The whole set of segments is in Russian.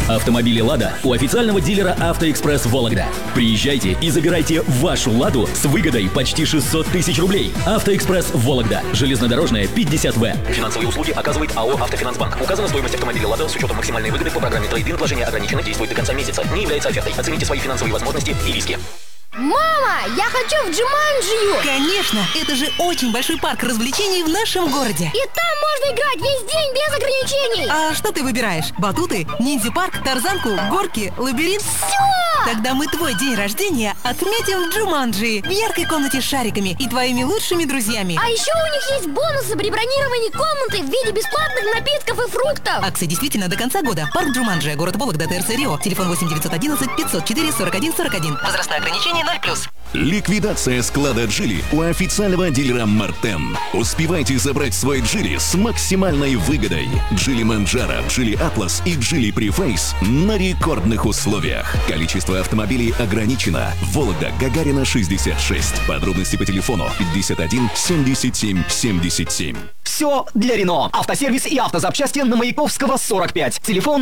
Автомобили «Лада» у официального дилера «Автоэкспресс» Вологда. Приезжайте и забирайте вашу «Ладу» с выгодой почти 600 тысяч рублей. «Автоэкспресс» Вологда. Железнодорожная, 50В. Финансовые услуги оказывает АО «Автофинансбанк». Указана стоимость автомобиля «Лада» с учетом максимальной выгоды по программе «Трейд-ин». Вложение ограничено, действует до конца месяца. Не является офертой. Оцените свои финансовые возможности и риски. Мама, я хочу в Джуманджию! Конечно, это же очень большой парк развлечений в нашем городе. И там можно играть весь день без ограничений. А что ты выбираешь? Батуты, ниндзя-парк, тарзанку, горки, лабиринт? Все! Тогда мы твой день рождения отметим в Джуманджии, в яркой комнате с шариками и твоими лучшими друзьями. А еще у них есть бонусы при бронировании комнаты в виде бесплатных напитков и фруктов. Акция действительно до конца года. Парк Джуманджия, город Вологда, ТРЦ Рио. Телефон 8 911 504 41 41. Возрастное ограничение 0+. Ликвидация склада Джили у официального дилера Мартен. Успевайте забрать свой Джили с максимальной выгодой. Джили Манджаро, Джили Атлас и Джили Префейс на рекордных условиях. Количество автомобилей ограничено. Вологда, Гагарина, 66. Подробности по телефону 51 77 77. Все для Рено. Автосервис и автозапчасти на Маяковского, 45. Телефон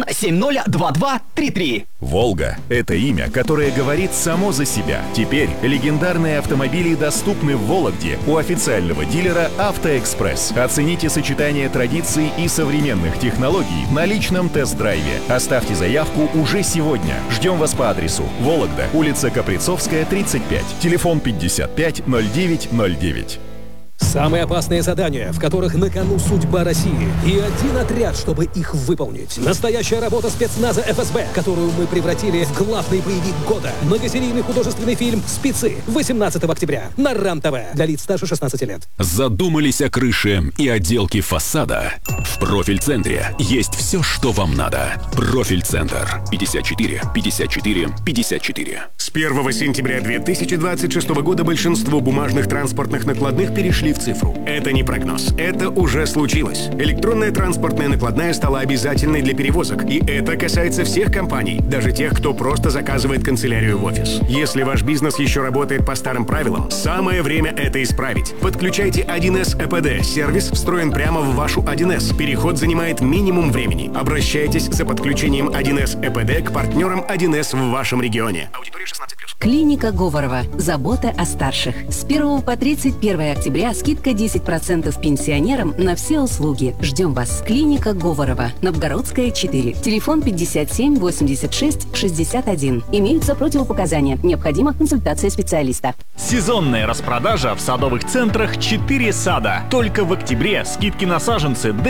702233. «Волга» — это имя, которое говорит само за себя. Теперь легендарные автомобили доступны в Вологде у официального дилера «Автоэкспресс». Оцените сочетание традиций и современных технологий на личном тест-драйве. Оставьте заявку уже сегодня. Ждем вас по адресу: Вологда, улица Каприцовская, 35. Телефон 55 09 09. Самые опасные задания, в которых на кону судьба России. И один отряд, чтобы их выполнить. Настоящая работа спецназа ФСБ, которую мы превратили в главный боевик года. Многосерийный художественный фильм «Спецы» 18 октября на РАН-ТВ для лиц старше 16 лет. Задумались о крыше и отделке фасада? В «Профиль-центре» есть все, что вам надо. «Профиль-центр». 54 54 54. С 1 сентября 2026 года большинство бумажных транспортных накладных перешли в цифру. Это не прогноз. Это уже случилось. Электронная транспортная накладная стала обязательной для перевозок. И это касается всех компаний, даже тех, кто просто заказывает канцелярию в офис. Если ваш бизнес еще работает по старым правилам, самое время это исправить. Подключайте 1С ЭПД. Сервис встроен прямо в вашу 1С. Переход занимает минимум времени. Обращайтесь за подключением 1С ЭПД к партнерам 1С в вашем регионе. Аудитория 16+. Клиника Говорова. Забота о старших. С 1 по 31 октября скидка 10% пенсионерам на все услуги. Ждем вас. Клиника Говорова. Новгородская, 4. Телефон 57 86 61. Имеются противопоказания. Необходима консультация специалиста. Сезонная распродажа в садовых центрах 4 сада. Только в октябре скидки на саженцы до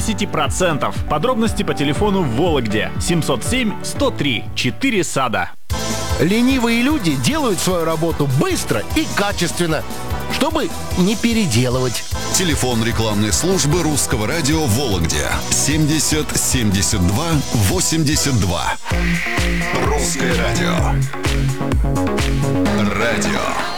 70%. Подробности по телефону в Вологде. 707 103 4 сада. Ленивые люди делают свою работу быстро и качественно, чтобы не переделывать. Телефон рекламной службы Русского радио в Вологде. 70 72 82. Русское радио. Радио